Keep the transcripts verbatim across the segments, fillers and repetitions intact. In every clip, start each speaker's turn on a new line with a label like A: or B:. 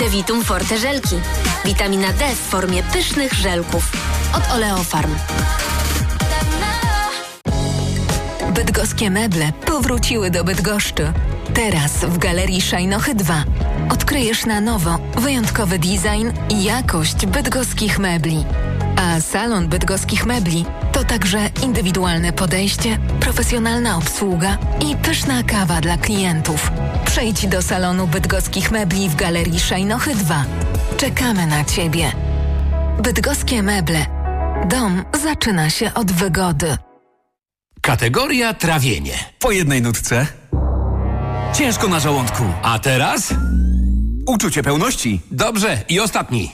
A: Indevitum Forte żelki. Witamina D w formie pysznych żelków. Od Oleofarm.
B: Bydgoskie meble powróciły do Bydgoszczy. Teraz w Galerii Szajnochy dwa odkryjesz na nowo wyjątkowy design i jakość bydgoskich mebli. A salon bydgoskich mebli to także indywidualne podejście, profesjonalna obsługa i pyszna kawa dla klientów. Przejdź do salonu bydgoskich mebli w Galerii Szajnochy dwa. Czekamy na Ciebie. Bydgoskie meble. Dom zaczyna się od wygody.
C: Kategoria trawienie.
D: Po jednej nutce. Ciężko na żołądku.
C: A teraz?
D: Uczucie pełności.
C: Dobrze, i ostatni.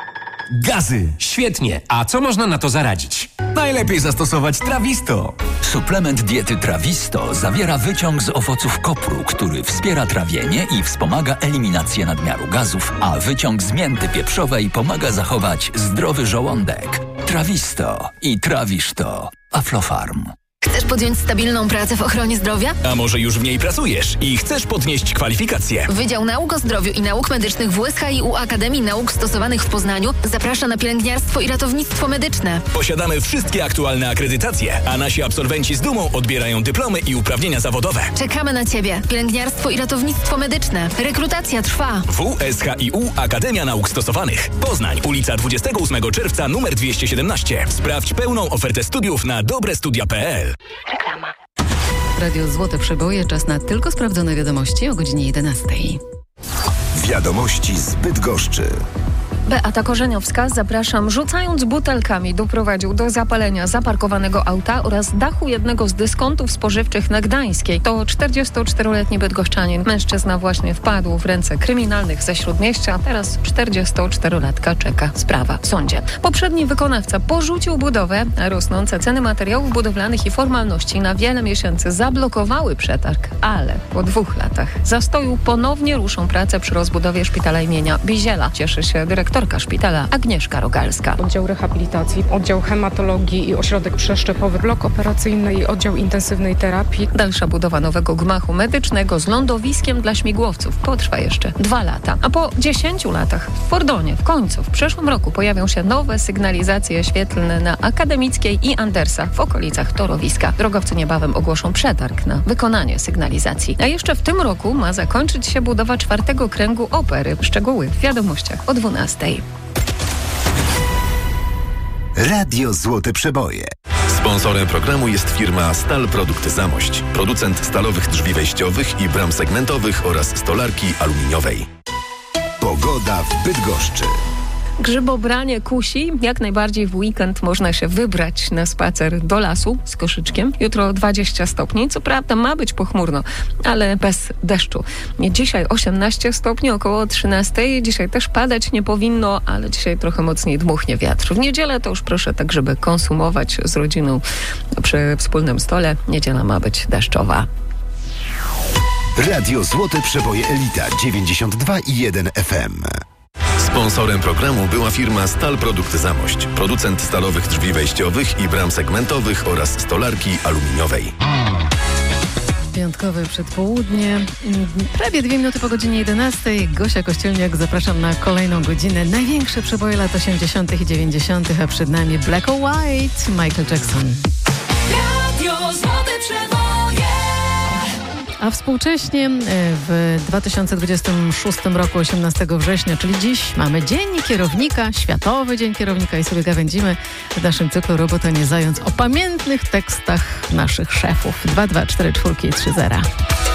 D: Gazy.
C: Świetnie. A co można na to zaradzić?
D: Najlepiej zastosować Trawisto.
E: Suplement diety Trawisto zawiera wyciąg z owoców kopru, który wspiera trawienie i wspomaga eliminację nadmiaru gazów, a wyciąg z mięty pieprzowej pomaga zachować zdrowy żołądek. Trawisto i trawisz to. Aflofarm.
B: Chcesz podjąć stabilną pracę w ochronie zdrowia?
F: A może już w niej pracujesz i chcesz podnieść kwalifikacje?
B: Wydział Nauk o Zdrowiu i Nauk Medycznych w U S H I U Akademii Nauk Stosowanych w Poznaniu zaprasza na pielęgniarstwo i ratownictwo medyczne.
F: Posiadamy wszystkie aktualne akredytacje, a nasi absolwenci z dumą odbierają dyplomy i uprawnienia zawodowe.
B: Czekamy na Ciebie. Pielęgniarstwo i ratownictwo medyczne. Rekrutacja trwa.
F: W S H I U Akademia Nauk Stosowanych. Poznań, ulica dwudziestego ósmego czerwca, numer dwieście siedemnaście. Sprawdź pełną ofertę studiów na dobrestudia kropka p l.
A: Reklama.
G: Radio Złote Przeboje, czas na tylko sprawdzone wiadomości o godzinie jedenastej.
H: Wiadomości z Bydgoszczy.
I: Beata Korzeniowska, zapraszam, rzucając butelkami doprowadził do zapalenia zaparkowanego auta oraz dachu jednego z dyskontów spożywczych na Gdańskiej. To czterdziestoczteroletni bydgoszczanin. Mężczyzna właśnie wpadł w ręce kryminalnych ze Śródmieścia. Teraz czterdziestoczterolatka czeka sprawa w sądzie. Poprzedni wykonawca porzucił budowę, a rosnące ceny materiałów budowlanych i formalności na wiele miesięcy zablokowały przetarg. Ale po dwóch latach zastoju ponownie ruszą prace przy rozbudowie szpitala imienia Biziela. Cieszy się dyrektor szpitala Agnieszka Rogalska.
J: Oddział rehabilitacji, oddział hematologii i ośrodek przeszczepowy, blok operacyjny i oddział intensywnej terapii.
I: Dalsza budowa nowego gmachu medycznego z lądowiskiem dla śmigłowców potrwa jeszcze dwa lata. A po dziesięciu latach w Fordonie w końcu w przyszłym roku pojawią się nowe sygnalizacje świetlne na Akademickiej i Andersa w okolicach torowiska. Drogowcy niebawem ogłoszą przetarg na wykonanie sygnalizacji. A jeszcze w tym roku ma zakończyć się budowa czwartego kręgu opery. Szczegóły w wiadomościach o dwunastej.
H: Radio Złote Przeboje.
K: Sponsorem programu jest firma Stal Produkty Zamość. Producent stalowych drzwi wejściowych i bram segmentowych oraz stolarki aluminiowej.
H: Pogoda w Bydgoszczy.
I: Grzybobranie kusi. Jak najbardziej w weekend można się wybrać na spacer do lasu z koszyczkiem. Jutro dwadzieścia stopni. Co prawda ma być pochmurno, ale bez deszczu. Dzisiaj osiemnaście stopni, około trzynaście. Dzisiaj też padać nie powinno, ale dzisiaj trochę mocniej dmuchnie wiatr. W niedzielę to już proszę tak, żeby konsumować z rodziną przy wspólnym stole. Niedziela ma być deszczowa.
H: Radio Złote Przeboje Elita dziewięćdziesiąt dwa i jeden F M.
K: Sponsorem programu była firma Stal Produkty Zamość. Producent stalowych drzwi wejściowych i bram segmentowych oraz stolarki aluminiowej.
G: Piątkowe przedpołudnie, prawie dwie minuty po godzinie jedenastej. Gosia Kościelniak, zapraszam na kolejną godzinę. Największe przeboje lat osiemdziesiątych i dziewięćdziesiątych, a przed nami Black or White, Michael Jackson.
B: Radio Złote Przeboje.
G: A współcześnie w dwa tysiące dwudziestym szóstym roku, osiemnastego września, czyli dziś, mamy Dzień Kierownika, Światowy Dzień Kierownika i sobie gawędzimy w naszym cyklu Robota nie zając o pamiętnych tekstach naszych szefów. dwa dwa cztery cztery trzy zero.